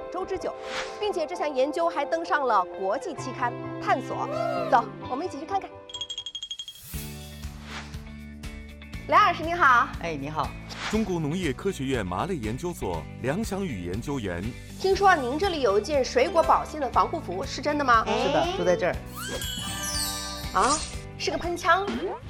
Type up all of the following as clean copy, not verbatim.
周之久，并且这项研究还登上了国际期刊《探索》。走，我们一起去看看。梁老师您好。 哎，你好。 中国农业科学院麻类研究所梁祥宇研究员， 听说您这里有一件水果保鲜的防护服，是真的吗？ 是的，就在这儿。 啊，是个喷枪。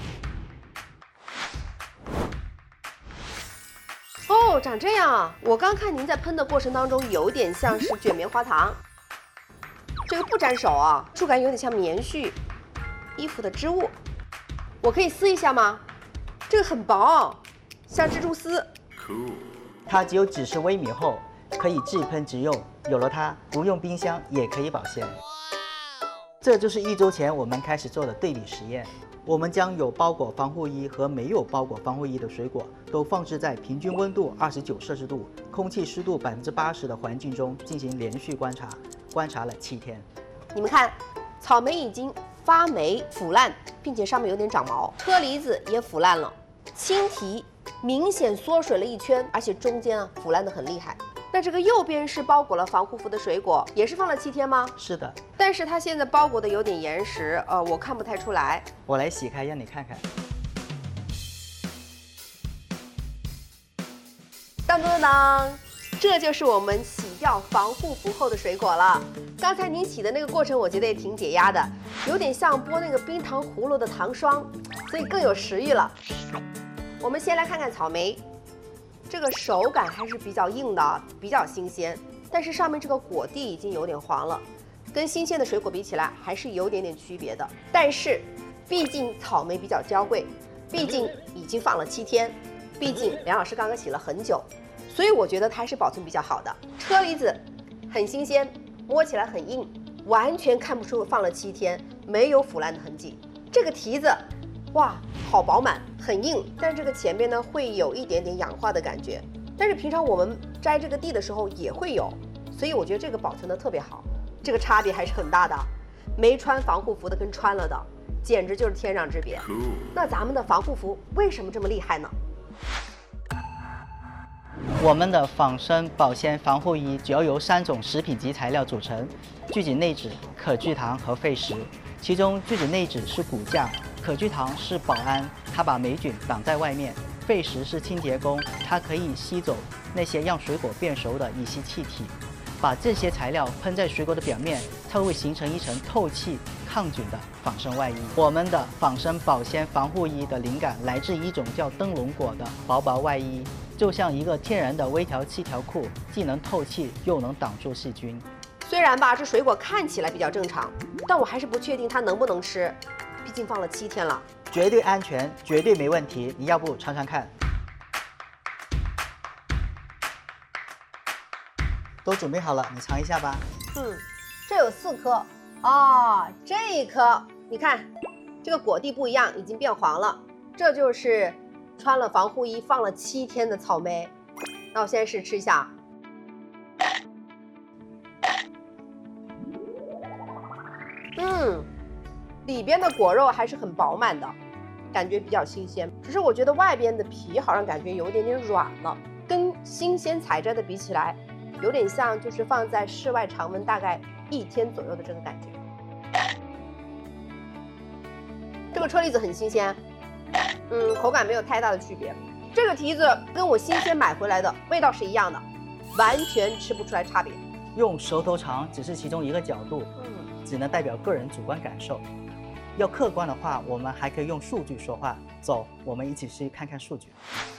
哦，长这样啊！我刚看您在喷的过程当中，有点像是卷棉花糖。这个不沾手啊，触感有点像棉絮，衣服的织物。我可以撕一下吗？这个很薄，像蜘蛛丝。 它只有几十微米厚，可以即喷即用。有了它，不用冰箱也可以保鲜。这就是1周前我们开始做的对比实验。我们将有包裹防护衣和没有包裹防护衣的水果都放置在平均温度29摄氏度、空气湿度80%的环境中进行连续观察，观察了7天。 你们看，草莓已经发霉腐烂，并且上面有点长毛，车厘子也腐烂了，青提明显缩水了一圈，而且中间腐烂得很厉害。那这个右边是包裹了防护服的水果，也是放了7天吗？ 是的， 但是它现在包裹的有点严实，我看不太出来。 我来洗开让你看看。 当当当，这就是我们洗掉防护服后的水果了。刚才您洗的那个过程，我觉得也挺解压的，有点像剥那个冰糖葫芦的糖霜，所以更有食欲了。我们先来看看草莓。这个手感还是比较硬的，比较新鲜，但是上面这个果蒂已经有点黄了，跟新鲜的水果比起来还是有点区别的。但是，毕竟草莓比较娇贵，毕竟已经放了7天，毕竟梁老师刚刚洗了很久，所以我觉得它还是保存比较好的。车厘子很新鲜，摸起来很硬，完全看不出放了7天，没有腐烂的痕迹。这个提子，哇，好饱满，很硬，但这个前面呢会有一点点氧化的感觉，但是平常我们摘这个蒂的时候也会有，所以我觉得这个保存的特别好，这个差别还是很大的，没穿防护服的跟穿了的，简直就是天壤之别。那咱们的防护服为什么这么厉害呢？ 我们的仿生保鲜防护衣主要由3种食品级材料组成：聚酯内酯、可聚糖和废石。其中聚酯内酯是骨架，可聚糖是保安，它把霉菌挡在外面；废石是清洁工，它可以吸走那些让水果变熟的乙烯气体。把这些材料喷在水果的表面，它会形成一层透气、抗菌的仿生外衣。我们的仿生保鲜防护衣的灵感来自一种叫灯笼果的薄薄外衣，就像一个天然的微调气条裤，既能透气又能挡住细菌。 虽然吧，这水果看起来比较正常，但我还是不确定它能不能吃，毕竟放了7天了。 绝对安全，绝对没问题。你要不尝尝看？都准备好了，你尝一下吧。 这有4颗哦，这一颗你看，这个果蒂不一样，已经变黄了，这就是穿了防护衣放了7天的草莓。那我现在试吃一下。里边的果肉还是很饱满的，感觉比较新鲜。只是我觉得外边的皮好像感觉有点点软了，跟新鲜采摘的比起来，有点像就是放在室外常温大概1天左右的这个感觉。这个车厘子很新鲜，口感没有太大的区别。这个提子跟我新鲜买回来的味道是一样的，完全吃不出来差别。 用舌头尝只是其中一个角度，只能代表个人主观感受。要客观的话，我们还可以用数据说话。走，我们一起去看看数据。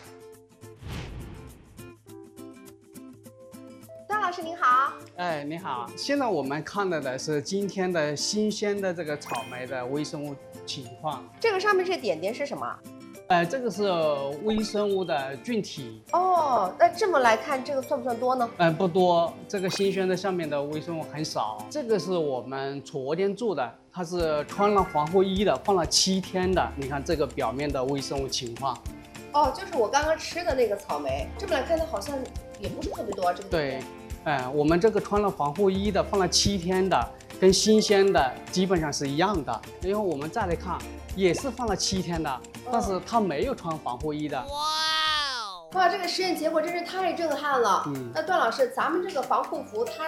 段老师您好。 哎，你好。现在我们看到的是今天的新鲜的这个草莓的微生物情况。 这个上面这点点是什么？ 这个是微生物的菌体。 哦，那这么来看，这个算不算多呢？ 不多，这个新鲜的上面的微生物很少。这个是我们昨天做的，它是穿了防护衣的，放了7天的。你看这个表面的微生物情况。 哦，就是我刚刚吃的那个草莓。这么来看，它好像也不是特别多，这个对。我们这个穿了防护衣的，放了7天的，跟新鲜的基本上是一样的。然后我们再来看，也是放了7天的，但是它没有穿防护衣的。 哇，这个实验结果真是太震撼了。那段老师，咱们这个防护服它